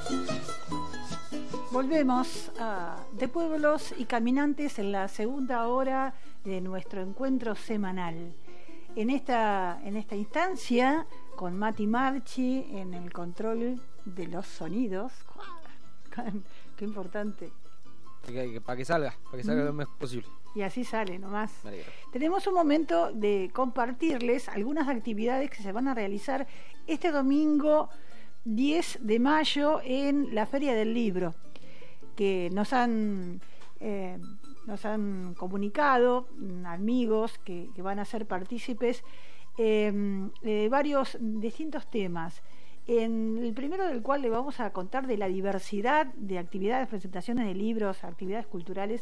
Volvemos a De Pueblos y Caminantes en la segunda hora de nuestro encuentro semanal. En esta instancia, con Mati Marchi en el control de los sonidos. Qué importante. Para que salga lo mejor posible. Y así sale nomás. Vale. Tenemos un momento de compartirles algunas actividades que se van a realizar este domingo 10 de mayo en la Feria del Libro, que nos han comunicado amigos que van a ser partícipes de varios distintos temas. En el primero del cual le vamos a contar de la diversidad de actividades, presentaciones de libros, actividades culturales,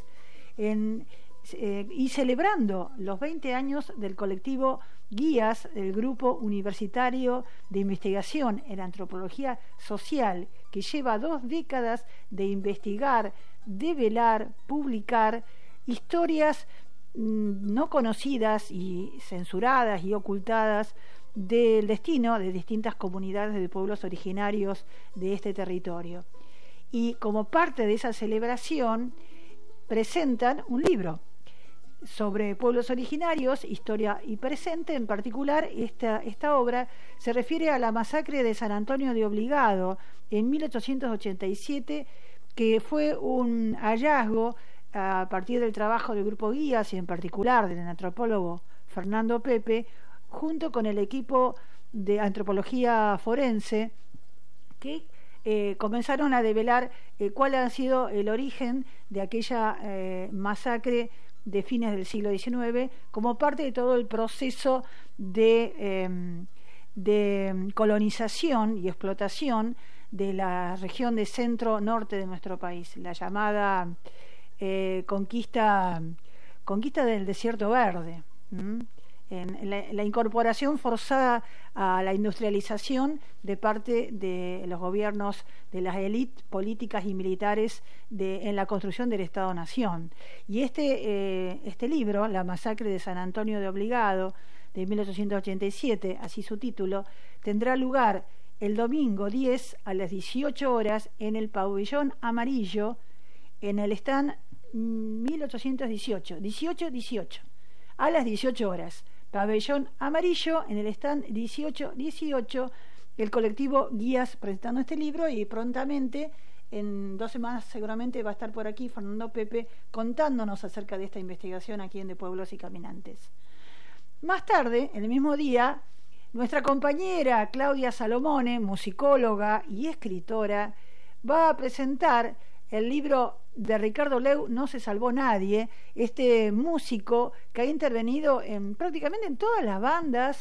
y celebrando los 20 años del colectivo Guías, del Grupo Universitario de Investigación en Antropología Social, que lleva 2 décadas de investigar, develar, publicar historias no conocidas y censuradas y ocultadas del destino de distintas comunidades de pueblos originarios de este territorio. Y como parte de esa celebración presentan un libro sobre pueblos originarios, historia y presente. En particular, esta obra se refiere a la masacre de San Antonio de Obligado en 1887, que fue un hallazgo a partir del trabajo del Grupo Guías y en particular del antropólogo Fernando Pepe, junto con el equipo de antropología forense, que comenzaron a develar cuál ha sido el origen de aquella masacre de fines del siglo XIX, como parte de todo el proceso de colonización y explotación de la región de centro-norte de nuestro país, la llamada conquista del Desierto Verde. En la incorporación forzada a la industrialización de parte de los gobiernos de las élites políticas y militares en la construcción del Estado-Nación. Y este libro, La masacre de San Antonio de Obligado, de 1887, así su título, tendrá lugar el domingo 10 a las 18 horas en el Pabellón Amarillo, en el stand 1818, a las 18 horas. Pabellón Amarillo, en el stand 1818, el colectivo Guías presentando este libro, y prontamente, en 2 semanas seguramente, va a estar por aquí Fernando Pepe contándonos acerca de esta investigación aquí en De Pueblos y Caminantes. Más tarde, el mismo día, nuestra compañera Claudia Salomone, musicóloga y escritora, va a presentar el libro de Ricardo Leu, No se salvó nadie, este músico que ha intervenido prácticamente en todas las bandas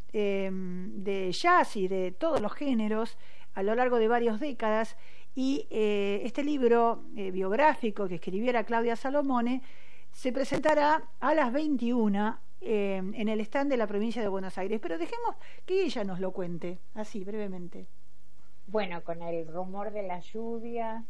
de jazz y de todos los géneros a lo largo de varias décadas, y este libro biográfico que escribiera Claudia Salomone se presentará a las 21 en el stand de la provincia de Buenos Aires, pero dejemos que ella nos lo cuente, así brevemente. Bueno, con el rumor de la lluvia,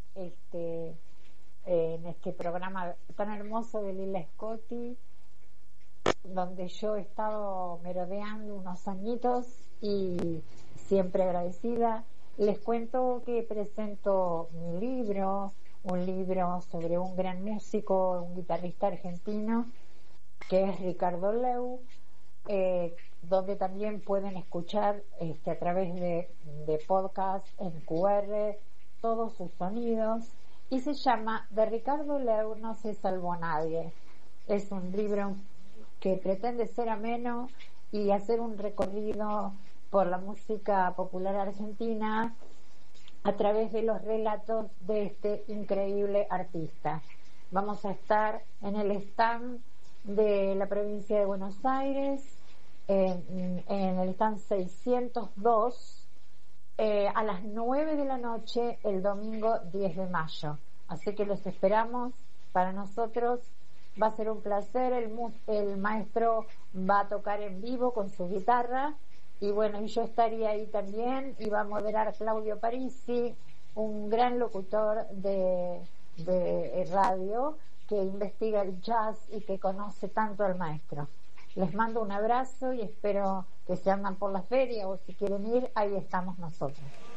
en este programa tan hermoso de Lila Scotti, donde yo he estado merodeando unos añitos y siempre agradecida, les cuento que presento mi libro, un libro sobre un gran músico, un guitarrista argentino, que es Ricardo Leu, donde también pueden escuchar a través de podcast en QR todos sus sonidos, y se llama De Ricardo Leu No se salvó nadie. Es un libro que pretende ser ameno y hacer un recorrido por la música popular argentina a través de los relatos de este increíble artista. Vamos a estar en el stand de la provincia de Buenos Aires, en el stand 602, a las 9 de la noche el domingo 10 de mayo. Así que los esperamos. Para nosotros va a ser un placer. El maestro va a tocar en vivo con su guitarra, y bueno, y yo estaría ahí también, y va a moderar Claudio Parisi, un gran locutor de radio que investiga el jazz y que conoce tanto al maestro. Les mando un abrazo y espero que se andan por la feria, o si quieren ir, ahí estamos nosotros.